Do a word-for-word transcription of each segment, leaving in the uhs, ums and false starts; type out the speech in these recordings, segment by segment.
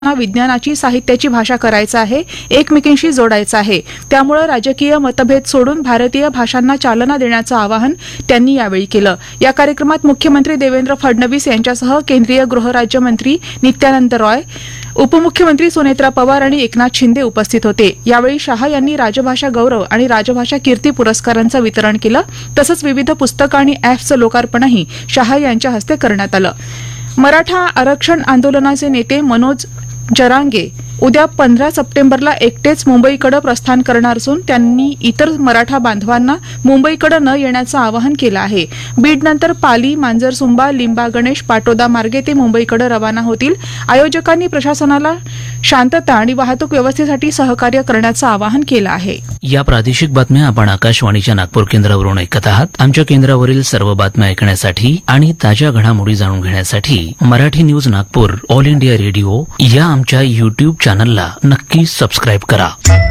विज्ञानाची साहित्याची भाषा करायचं आहे, एकमेकींशी जोडायचं आहे. त्यामुळे राजकीय मतभेद सोडून भारतीय भाषांना चालना देण्याचं आवाहन त्यांनी यावेळी केलं. या कार्यक्रमात मुख्यमंत्री देवेंद्र फडणवीस यांच्यासह केंद्रीय गृहराज्यमंत्री नित्यानंद रॉय, उपमुख्यमंत्री सुनेत्रा पवार आणि एकनाथ शिंदे उपस्थित होते. यावेळी शाह यांनी राजभाषा गौरव आणि राजभाषा कीर्ती पुरस्कारांचं वितरण केलं. तसंच विविध पुस्तकं आणि अॅप्सचं लोकार्पणही शाह यांच्या हस्ते करण्यात आलं. मराठा आरक्षण आंदोलनाचे नेते मनोज जरांगे उद्या पंधरा सप्टेंबरला एकटेच मुंबईकडे प्रस्थान करणार असून त्यांनी इतर मराठा बांधवांना मुंबईकडे न येण्याचं आवाहन केलं आहे. बीडनंतर पाली, मांजरसुंबा, लिंबा गणेश, पाटोदा मार्गे ते मुंबईकडे रवाना होतील. आयोजकांनी प्रशासनाला शांतता आणि वाहतूक व्यवस्थेसाठी सहकार्य करण्याचं आवाहन केलं आहे. या प्रादेशिक बातम्या आपण आकाशवाणीच्या नागपूर केंद्रावरून ऐकत आहात. आमच्या केंद्रावरील सर्व बातम्या ऐकण्यासाठी आणि ताज्या घडामोडी जाणून घेण्यासाठी Marathi news Nagpur all India radio या आमच्या युट्यूब चॅनलला नक्की सबस्क्राईब करा.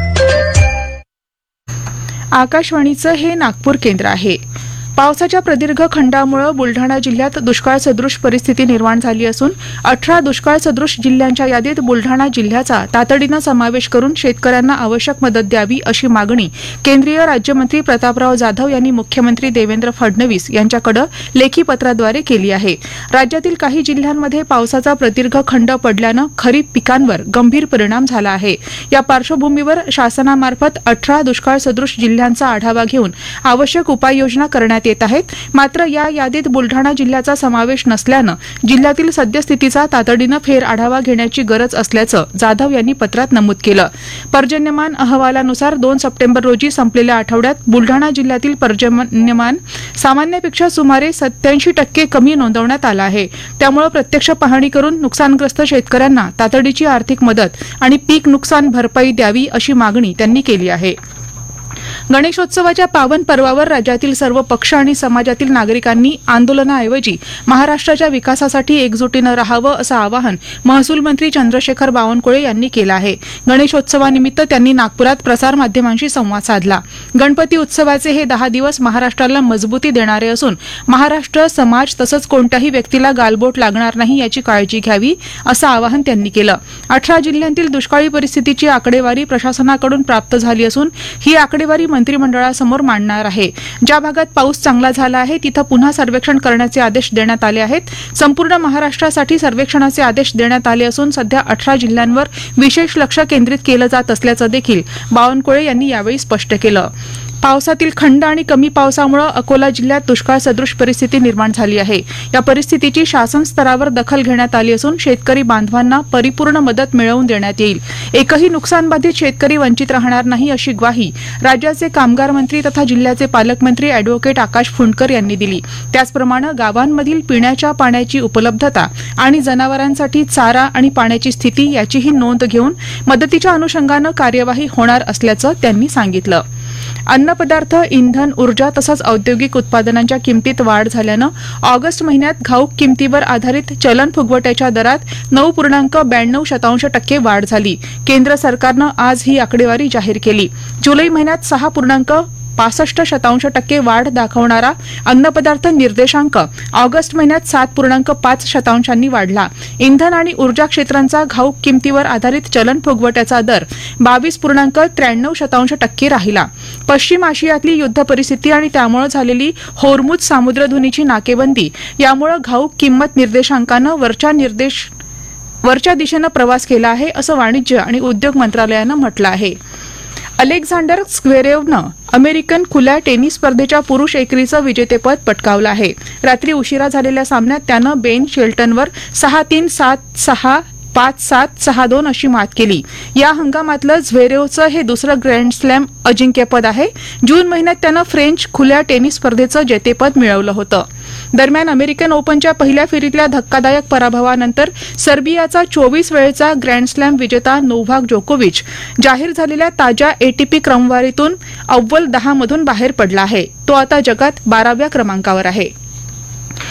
आकाशवाणीचं हे नागपूर केंद्र आहे. पावसाच्या प्रदीर्घ खंडामुळे बुलढाणा जिल्ह्यात दुष्काळ सदृश परिस्थिती निर्माण झाली असून अठरा दुष्काळ सदृश जिल्ह्यांच्या यादीत बुलढाणा जिल्ह्याचा तातडीनं समावेश करून शेतकऱ्यांना आवश्यक मदत द्यावी अशी मागणी केंद्रीय राज्यमंत्री प्रतापराव जाधव यांनी मुख्यमंत्री देवेंद्र फडणवीस यांच्याकडे लेखी पत्राद्वारे केली आहे. राज्यातील काही जिल्ह्यांमध्ये पावसाचा प्रदीर्घ खंड पडल्यानं खरीप पिकांवर गंभीर परिणाम झाला आहे. या पार्श्वभूमीवर शासनामार्फत अठरा दुष्काळ सदृश जिल्ह्यांचा आढावा घेऊन आवश्यक उपाययोजना करण्यात येत आहेत. मात्र या यादीत बुलढाणा जिल्ह्याचा समावेश नसल्यानं जिल्ह्यातील सद्यस्थितीचा तातडीनं फेर आढावा घेण्याची गरज असल्याचं जाधव यांनी पत्रात नमूद केलं. पर्जन्यमान अहवालानुसार दोन सप्टेंबर रोजी संपलेल्या आठवड्यात बुलढाणा जिल्ह्यातील पर्जन्यमान सामान्यपेक्षा सुमारे सत्याऐंशी टक्के कमी नोंदवण्यात आलं आहे. त्यामुळे प्रत्यक्ष पाहणी करून नुकसानग्रस्त शेतकऱ्यांना तातडीची आर्थिक मदत आणि पीक नुकसान भरपाई द्यावी अशी मागणी त्यांनी केली आहे. गणेशोत्सवाच्या पावन पर्वावर राज्यातील सर्व पक्ष आणि समाजातील नागरिकांनी आंदोलनाऐवजी महाराष्ट्राच्या विकासासाठी एकजुटीनं राहावं असं आवाहन महसूल मंत्री चंद्रशेखर बावनकुळे यांनी केलं आहे. गणेशोत्सवानिमित्त त्यांनी नागपुरात प्रसारमाध्यमांशी संवाद साधला. गणपती उत्सवाचे हे दहा दिवस महाराष्ट्राला मजबूती देणारे असून महाराष्ट्र समाज तसंच कोणत्याही व्यक्तीला गालबोट लागणार नाही याची काळजी घ्यावी असं आवाहन त्यांनी केलं. अठरा जिल्ह्यांतील दुष्काळी परिस्थितीची आकडेवारी प्रशासनाकडून प्राप्त झाली असून ही आकडेवारी मंत्रिमंडळासमोर मांडणार आहे. ज्या भागात पाऊस चांगला झाला आहे तिथं पुन्हा सर्वेक्षण करण्याचे आदेश देण्यात आले आहेत. संपूर्ण महाराष्ट्रासाठी सर्वेक्षणाचे आदेश देण्यात आले असून सध्या अठरा जिल्ह्यांवर विशेष लक्ष केंद्रित केलं जात असल्याचं देखील बावनकुळे यांनी यावेळी स्पष्ट केलं. पावसातील खंड आणि कमी पावसामुळे अकोला जिल्ह्यात दुष्काळ सदृश परिस्थिती निर्माण झाली आहे. या परिस्थितीची शासन स्तरावर दखल घेण्यात आली असून शेतकरी बांधवांना परिपूर्ण मदत मिळवून देण्यात येईल. एकही नुकसानबाधित शेतकरी वंचित राहणार नाही अशी ग्वाही राज्याचे कामगार मंत्री तथा जिल्ह्याचे पालकमंत्री अॅडव्होकेट आकाश फुंडकर यांनी दिली. त्याचप्रमाणे गावांमधील पिण्याच्या पाण्याची उपलब्धता आणि जनावरांसाठी चारा आणि पाण्याची स्थिती याचीही नोंद घेऊन मदतीच्या अनुषंगानं कार्यवाही होणार असल्याचं त्यांनी सांगितलं. अन्नपदार्थ, इंधन, ऊर्जा तसंच औद्योगिक उत्पादनांच्या किमतीत वाढ झाल्यानं ऑगस्ट महिन्यात घाऊक किमतीवर आधारित चलन फुगवट्याच्या दरात नऊ पूर्णांक ब्याण्णव शतांश टक्के वाढ झाली. केंद्र सरकारनं आज ही आकडेवारी जाहीर केली. जुलै महिन्यात सहा पूर्णांक पासष्ट शतांश टक्के वाढ दाखवणारा अन्नपदार्थ निर्देशांक ऑगस्ट महिन्यात सात पूर्णांक पाच शतांशांनी वाढला. इंधन आणि ऊर्जा क्षेत्रांचा घाऊक किमतीवर आधारित चलन फुगवट्याचा दर बावीस पूर्णांक त्र्याण्णव शतांश टक्के राहिला. पश्चिम आशियातली युद्ध परिस्थिती आणि त्यामुळे झालेली होर्मुझ सामुद्रधुनीची नाकेबंदी यामुळे घाऊक किंमत निर्देशांकानं वरच्या निर्देश वरच्या दिशेनं प्रवास केला आहे असं वाणिज्य आणि उद्योग मंत्रालयानं म्हटलं आहे. अलेक्झांडर झ्वेरेवनं अमेरिकन खुल्या टेनिस स्पर्धेच्या पुरुष एकेरीचं विजेतेपद पटकावलं आहे. रात्री उशिरा झालेल्या सामन्यात त्यानं बेन शेल्टनवर सहा तीन, सात सहा, पाच सात, सहा दोन अशी मात केली. या हंगामातलं झ्वेरेवचं हे दुसरं ग्रँड स्लॅम अजिंक्यपद आहे. जून महिन्यात त्यानं फ्रेंच खुल्या टेनिस स्पर्धेचं जेतेपद मिळवलं होतं. दरम्यान अमेरिकन ओपनच्या पहिल्या फेरीतल्या धक्कादायक पराभवानंतर सर्बियाचा चोवीस वेळेचा ग्रँड स्लॅम विजेता नोव्हाक जोकोविच जाहीर झालेल्या ताज्या एटीपी क्रमवारीतून अव्वल दहा मधून बाहेर पडला आहे. तो आता जगात बाराव्या क्रमांकावर आहे.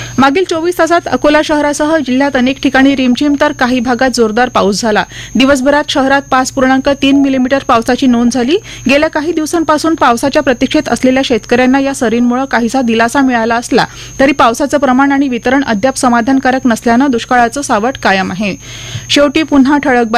मागील चोवीस तासात अकोला शहरासह जिल्ह्यात अनेक ठिकाणी रिमझिम तर काही भागात जोरदार पाऊस झाला. दिवसभरात शहरात पाच पूर्णांक तीन मिलीमीटर पावसाची नोंद झाली. गेल्या काही दिवसांपासून पावसाच्या प्रतीक्षेत असलेल्या शेतकऱ्यांना या सरींमुळे काहीसा दिलासा मिळाला असला तरी पावसाचं प्रमाण आणि वितरण अद्याप समाधानकारक नसल्यानं दुष्काळाचं सावट कायम आहे. शेवटी पुन्हा ठळक